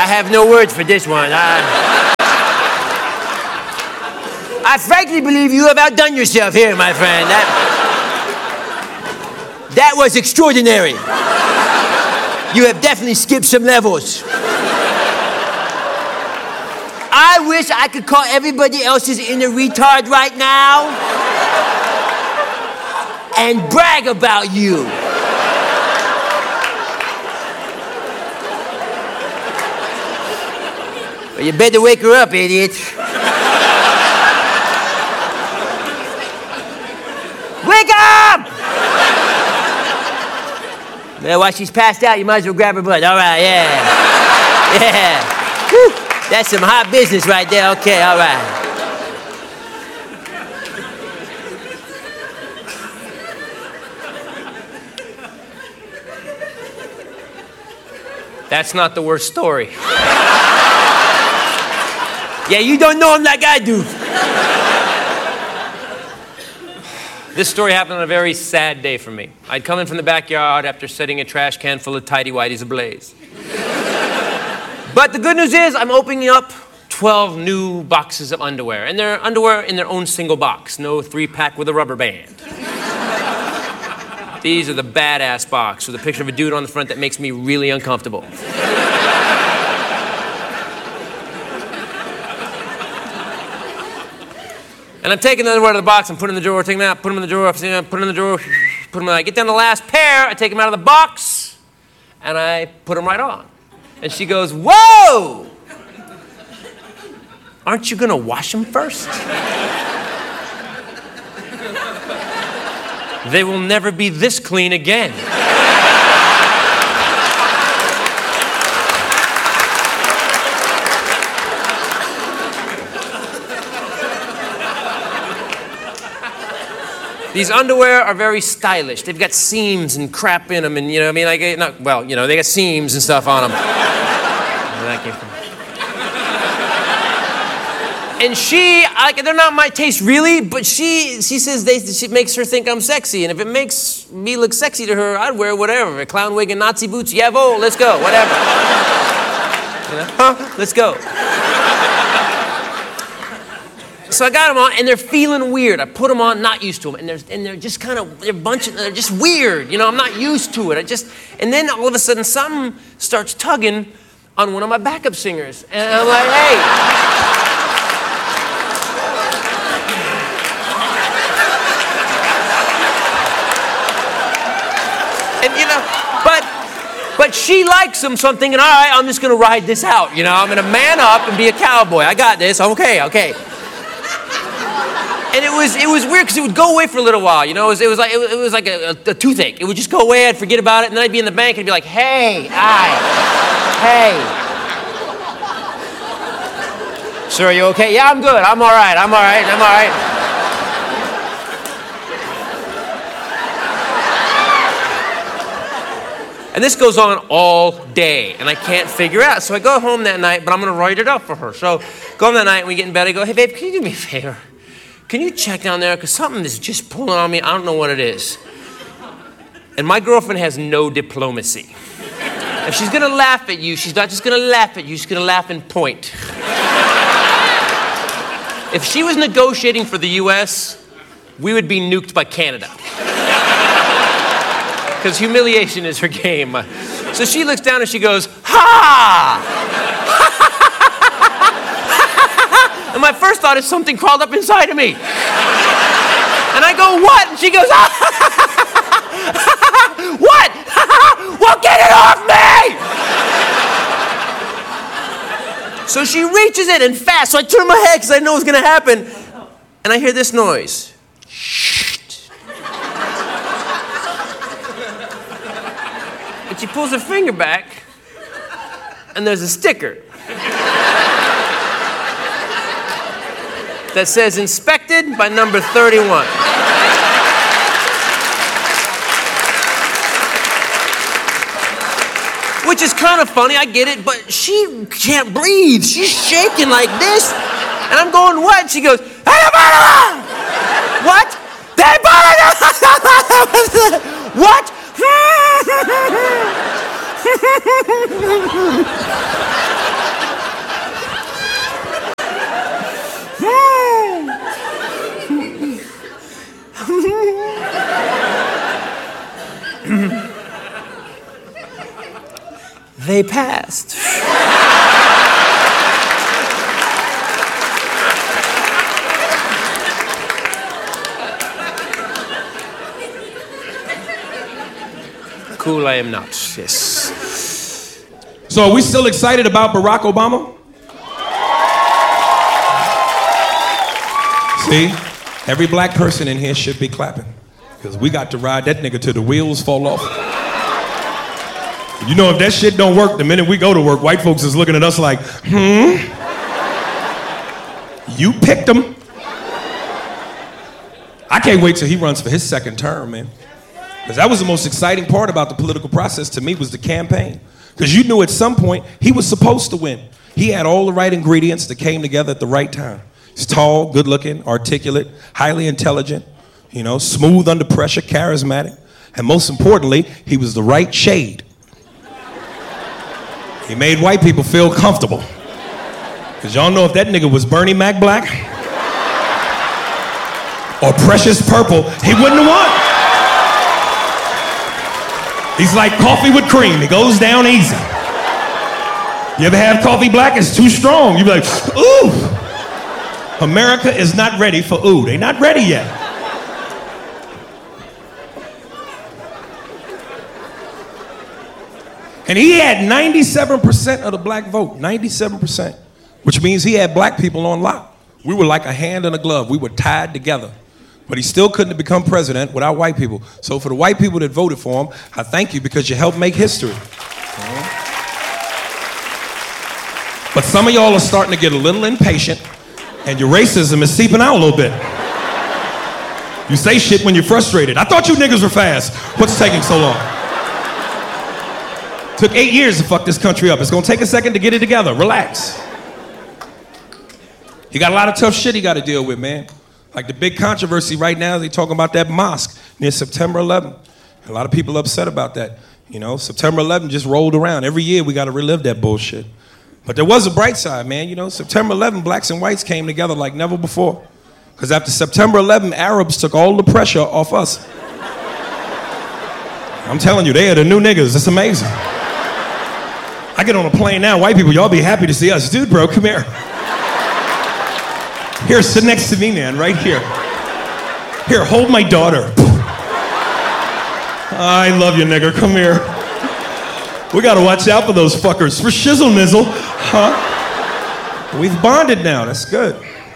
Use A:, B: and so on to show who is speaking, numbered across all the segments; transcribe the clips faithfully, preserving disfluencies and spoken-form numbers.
A: have no words for this one. I, I frankly believe you have outdone yourself here, my friend. That, that was extraordinary. You have definitely skipped some levels. I wish I could call everybody else's inner retard right now and brag about you. Well, you better wake her up, idiot. Wake up! Well, while she's passed out, you might as well grab her butt. All right, yeah. Yeah. Whew. That's some hot business right there. Okay, all right. That's not the worst story. Yeah, you don't know him like I do. This story happened on a very sad day for me. I'd come in from the backyard after setting a trash can full of tighty-whities ablaze. But the good news is I'm opening up twelve new boxes of underwear. And they're underwear in their own single box. No three-pack with a rubber band. These are the badass box with a picture of a dude on the front that makes me really uncomfortable. And I'm taking the underwear out of the box and putting them in the drawer, taking them out, put them in the drawer, put them in the drawer, put them in. I get down to the last pair, I take them out of the box, and I put them right on. And she goes, whoa! Aren't you gonna wash them first? They will never be this clean again. These underwear are very stylish. They've got seams and crap in them, and you know, I mean, like, not, well, you know, they got seams and stuff on them. And she, like, they're not my taste really, but she, she says they, she makes her think I'm sexy, and if it makes me look sexy to her, I'd wear whatever. A clown wig and Nazi boots, yavo, let's go, whatever. You know? Huh? Let's go. So I got them on, and they're feeling weird. I put them on, not used to them, and they're and they're just kind of they're bunching. They're just weird, you know. I'm not used to it. I just and then all of a sudden, something starts tugging on one of my backup singers, and I'm like, hey. And you know, but but she likes them, so I'm thinking, all right, I'm just gonna ride this out. You know, I'm gonna man up and be a cowboy. I got this. Okay, okay. And it was it was weird because it would go away for a little while, you know. It was, it was like it was, it was like a, a, a toothache. It would just go away. I'd forget about it, and then I'd be in the bank and be like, "Hey, I, hey, sir, are you okay? Yeah, I'm good. I'm all right. I'm all right. I'm all right." And this goes on all day, and I can't figure out. So I go home that night, but I'm gonna write it up for her. So go home that night, and we get in bed. I go, "Hey, babe, can you do me a favor? Can you check down there? Because something is just pulling on me. I don't know what it is." And my girlfriend has no diplomacy. If she's going to laugh at you, she's not just going to laugh at you. She's going to laugh and point. If she was negotiating for the U S, we would be nuked by Canada. Because humiliation is her game. So she looks down and she goes, "Ha!" And my first thought is something crawled up inside of me. And I go, "What?" And she goes, "Ah!" "What?" "Well, get it off me!" So she reaches in and fast. So I turn my head because I know what's going to happen. And I hear this noise. Shh. And she pulls her finger back. And there's a sticker that says inspected by number thirty-one. Which is kind of funny, I get it, but she can't breathe. She's shaking like this. And I'm going, "What?" And she goes, "What? What?" they passed. Cool, I am not, yes.
B: So are we still excited about Barack Obama? See, every black person in here should be clapping. Because we got to ride that nigga till the wheels fall off. You know, if that shit don't work, the minute we go to work, white folks is looking at us like, hmm? You picked him. I can't wait till he runs for his second term, man. Because that was the most exciting part about the political process to me was the campaign. Because you knew at some point he was supposed to win. He had all the right ingredients that came together at the right time. He's tall, good looking, articulate, highly intelligent, you know, smooth under pressure, charismatic. And most importantly, he was the right shade. He made white people feel comfortable. Because y'all know if that nigga was Bernie Mac Black or Precious Purple, he wouldn't have won. He's like coffee with cream. It goes down easy. You ever have coffee black? It's too strong. You be like, ooh. America is not ready for ooh. They not ready yet. And he had ninety-seven percent of the black vote, ninety-seven percent, which means he had black people on lock. We were like a hand and a glove. We were tied together. But he still couldn't have become president without white people. So for the white people that voted for him, I thank you because you helped make history. But some of y'all are starting to get a little impatient and your racism is seeping out a little bit. You say shit when you're frustrated. I thought you niggas were fast. What's taking so long? Took eight years to fuck this country up. It's gonna take a second to get it together. Relax. You got a lot of tough shit you gotta deal with, man. Like the big controversy right now, they talking about that mosque near September eleventh. A lot of people upset about that. You know, September eleventh just rolled around. Every year we got to relive that bullshit. But there was a bright side, man. You know, September eleventh, blacks and whites came together like never before. Because after September eleventh, Arabs took all the pressure off us. I'm telling you, they are the new niggas. It's amazing. I get on a plane now, white people, y'all be happy to see us. Dude, bro, come here. Here, sit next to me, man, right here. Here, hold my daughter. I love you, nigga, come here. We gotta watch out for those fuckers. For shizzle nizzle, huh? We've bonded now, that's good.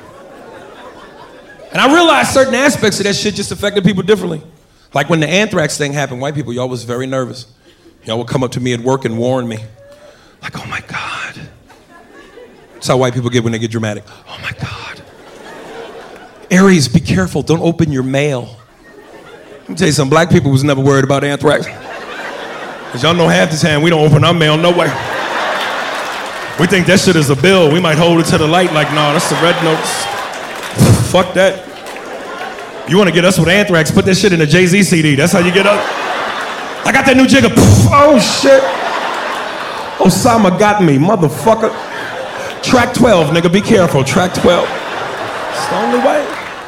B: And I realized certain aspects of that shit just affected people differently. Like when the anthrax thing happened, white people, y'all was very nervous. Y'all would come up to me at work and warn me. Like, oh my God. That's how white people get when they get dramatic. Oh my God. Aries, be careful, don't open your mail. Let me tell you something, black people was never worried about anthrax. Because y'all know half the time we don't open our mail, no way. We think that shit is a bill, we might hold it to the light like, nah, that's the red notes. Fuck that. You want to get us with anthrax, put that shit in a Jay-Z C D, that's how you get us. I got that new jigger, oh shit. Osama got me, motherfucker. Track twelve, nigga, be careful, track twelve. It's the only way.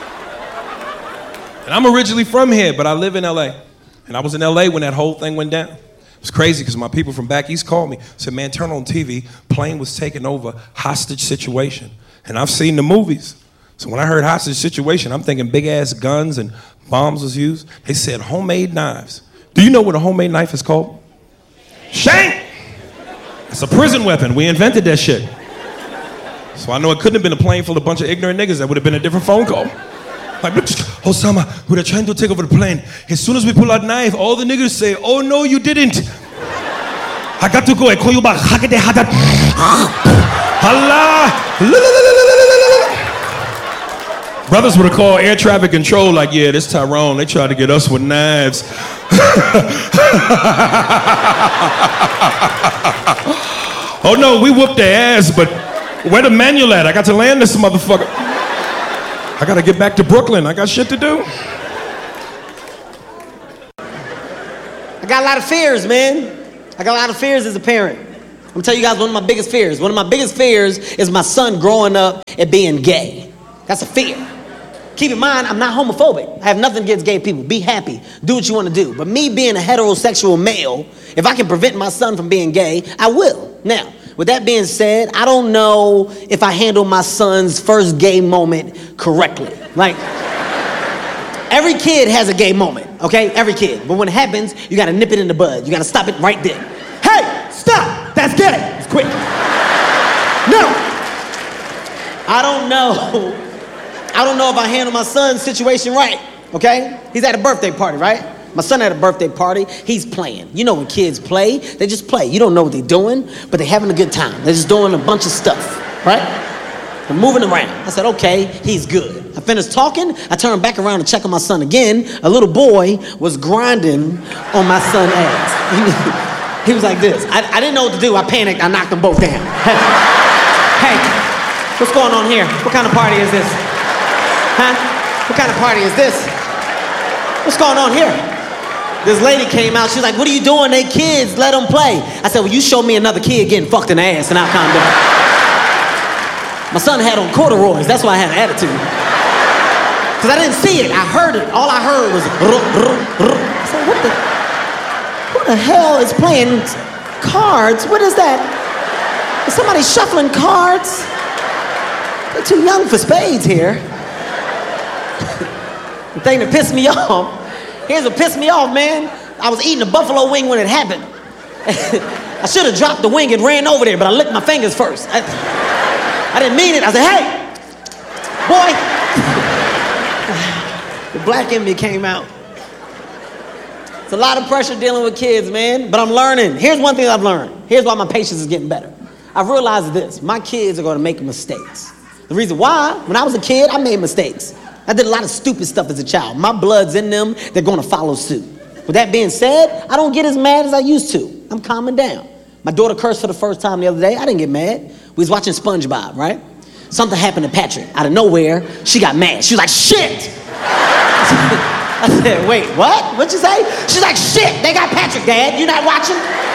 B: And I'm originally from here, but I live in L A. And I was in L A when that whole thing went down. It was crazy because my people from back east called me, said, man, turn on T V, plane was taken over, hostage situation. And I've seen the movies. So when I heard hostage situation, I'm thinking big ass guns and bombs was used. They said homemade knives. Do you know what a homemade knife is called? Shank! It's a prison weapon. We invented that shit. So I know it couldn't have been a plane full of a bunch of ignorant niggas. That would have been a different phone call. Like, Osama, we were trying to take over the plane. As soon as we pull out knife, all the niggas say, oh no, you didn't. I got to go. I call you back. Allah. Brothers would have called air traffic control like, yeah, this Tyrone, they tried to get us with knives. Oh no, we whooped their ass, but where the manual at? I got to land this motherfucker. I gotta get back to Brooklyn. I got shit to do.
C: I got a lot of fears, man. I got a lot of fears as a parent. I'm gonna tell you guys one of my biggest fears. One of my biggest fears is my son growing up and being gay. That's a fear. keep in mind, I'm not homophobic. I have nothing against gay people. Be happy. Do what you want to do. But me being a heterosexual male, if I can prevent my son from being gay, I will. Now, with that being said, I don't know if I handle my son's first gay moment correctly. Like, every kid has a gay moment, okay? Every kid. But when it happens, you gotta nip it in the bud. You gotta stop it right there. Hey, stop! That's gay! It's quick. No! I don't know. I don't know if I handle my son's situation right, okay? He's at a birthday party, right? My son had a birthday party. He's playing. You know when kids play, they just play. You don't know what they're doing, but they're having a good time. They're just doing a bunch of stuff, right? They're moving around. I said, okay, he's good. I finished talking. I turned back around to check on my son again. A little boy was grinding on my son's ass. He was like this. I, I didn't know what to do. I panicked. I knocked them both down. Hey, what's going on here? What kind of party is this? Huh? What kind of party is this? What's going on here? This lady came out. She's like, what are you doing? They kids. Let them play. I said, well, you show me another kid getting fucked in the ass and I'll calm down. My son had on corduroys. That's why I had an attitude. Because I didn't see it. I heard it. All I heard was ruh, ruh, ruh. I said, what the? Who the hell is playing cards? What is that? Is somebody shuffling cards? They're too young for spades here. The thing that pissed me off, here's what pissed me off, man. I was eating a buffalo wing when it happened. I should have dropped the wing and ran over there, but I licked my fingers first. I, I didn't mean it. I said, hey, boy. The black in me came out. It's a lot of pressure dealing with kids, man, but I'm learning. Here's one thing I've learned. Here's why my patience is getting better. I've realized this. My kids are going to make mistakes. The reason why, when I was a kid, I made mistakes. I did a lot of stupid stuff as a child. My blood's in them. They're going to follow suit. With that being said, I don't get as mad as I used to. I'm calming down. My daughter cursed for the first time the other day. I didn't get mad. We was watching SpongeBob, right? Something happened to Patrick. Out of nowhere, she got mad. She was like, shit! I said, wait, what? What'd you say? She's like, shit, they got Patrick, Dad. You not watching?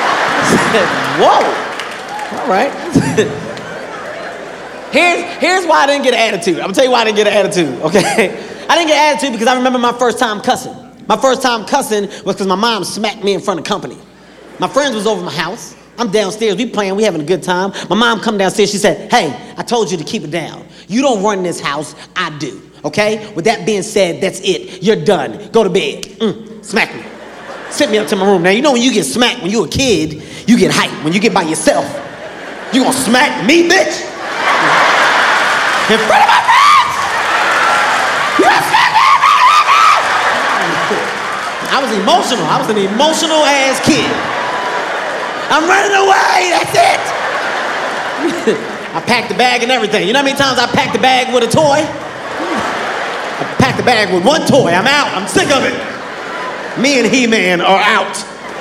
C: I said, whoa. All right. Here's, here's why I didn't get an attitude. I'm gonna tell you why I didn't get an attitude, okay? I didn't get an attitude because I remember my first time cussing. My first time cussing was because my mom smacked me in front of company. My friends was over my house. I'm downstairs, we playing, we having a good time. My mom come downstairs, she said, hey, I told you to keep it down. You don't run this house, I do, okay? With that being said, that's it. You're done. Go to bed. Mm, smack me. Sent me up to my room. Now, you know when you get smacked when you're a kid, you get hyped. When you get by yourself, you gonna smack me, bitch? In front of my friends! You gonna smack me in front of my friends! I was emotional. I was an emotional ass kid. I'm running away, that's it! I packed the bag and everything. You know how many times I packed the bag with a toy? I packed the bag with one toy. I'm out. I'm sick of it. Me and He-Man are out.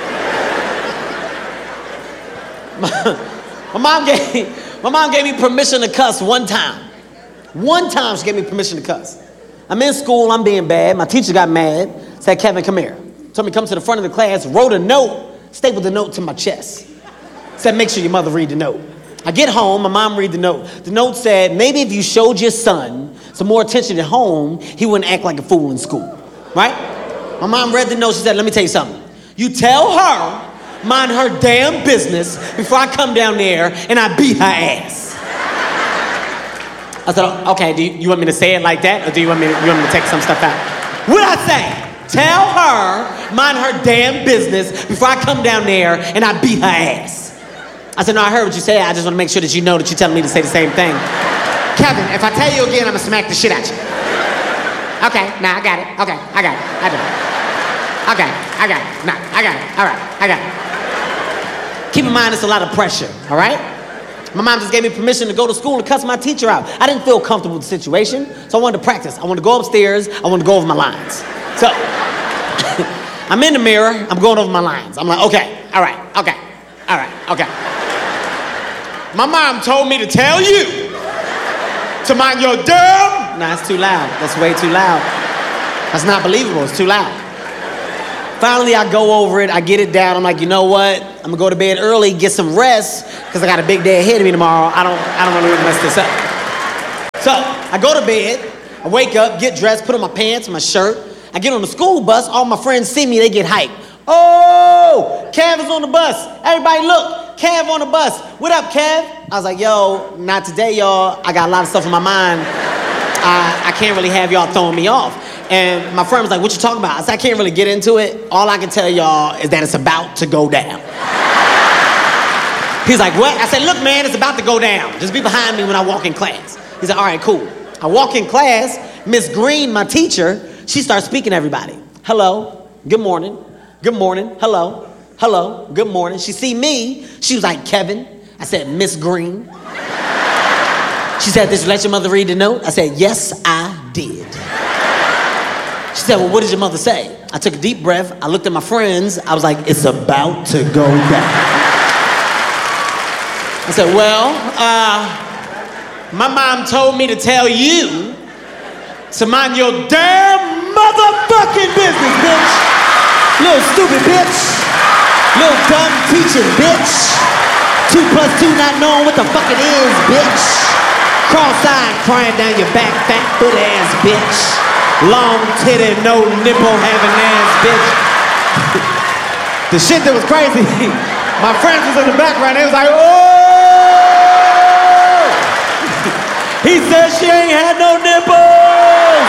C: My, my mom gave my mom gave me permission to cuss one time. One time she gave me permission to cuss. I'm in school, I'm being bad. My teacher got mad, said, Kevin, come here. Told me to come to the front of the class, wrote a note, stapled the note to my chest. Said, make sure your mother read the note. I get home, my mom read the note. The note said, maybe if you showed your son some more attention at home, he wouldn't act like a fool in school, right? My mom read the note, she said, let me tell you something. You tell her, mind her damn business before I come down there and I beat her ass. I said, okay, do you, you want me to say it like that? Or do you want me to, you want me to take some stuff out? What'd I say? Tell her, mind her damn business before I come down there and I beat her ass. I said, no, I heard what you said. I just want to make sure that you know that you're telling me to say the same thing. Kevin, if I tell you again, I'm going to smack the shit out you. Okay, nah, I got it. Okay, I got it. I do. Okay, I got it. Nah, I got it. All right, I got it. Keep in mind, it's a lot of pressure, all right? My mom just gave me permission to go to school and cuss my teacher out. I didn't feel comfortable with the situation, so I wanted to practice. I wanted to go upstairs. I wanted to go over my lines. So, I'm in the mirror. I'm going over my lines. I'm like, okay, all right, okay, all right, okay. My mom told me to tell you to mind your damn... Nah, it's too loud. That's way too loud. That's not believable. It's too loud. Finally, I go over it. I get it down. I'm like, you know what? I'm gonna go to bed early, get some rest, because I got a big day ahead of me tomorrow. I don't, I don't want to mess this up. So I go to bed. I wake up, get dressed, put on my pants, my shirt. I get on the school bus. All my friends see me, they get hyped. Oh, Kev is on the bus. Everybody look, Kev on the bus. What up, Kev? I was like, yo, not today, y'all. I got a lot of stuff in my mind. I, I can't really have y'all throwing me off. And my friend was like, what you talking about? I said, I can't really get into it. All I can tell y'all is that it's about to go down. He's like, what? I said, look, man, it's about to go down. Just be behind me when I walk in class. He said, all right, cool. I walk in class, Miss Green, my teacher, she starts speaking to everybody. Hello, good morning, good morning, hello, hello, good morning. She see me, she was like, Kevin. I said, Miss Green. She said, did you let your mother read the note? I said, yes, I did. She said, well, what did your mother say? I took a deep breath, I looked at my friends, I was like, it's about to go down. I said, well, uh, my mom told me to tell you to mind your damn motherfucking business, bitch. Little stupid bitch. Little dumb teaching, bitch. Two plus two not knowing what the fuck it is, bitch. Cross-eyed crying down your back, fat foot ass, bitch. Long titty, no nipple having ass, bitch. The shit that was crazy, my friends was in the background, they was like, oh! He said she ain't had no nipples!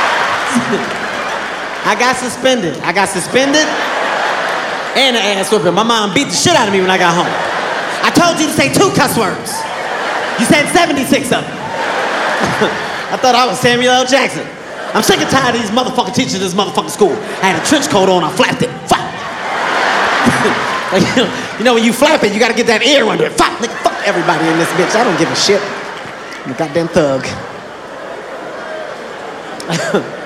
C: I got suspended. I got suspended and an ass whipping. My mom beat the shit out of me when I got home. I told you to say two cuss words. You said seventy-six of them. I thought I was Samuel L. Jackson. I'm sick and tired of these motherfucking teachers in this motherfucking school. I had a trench coat on, I flapped it. Flap! Like, you know, you know, when you flap it, you gotta get that ear under it. Fuck, nigga, fuck everybody in this bitch. I don't give a shit. I'm a goddamn thug.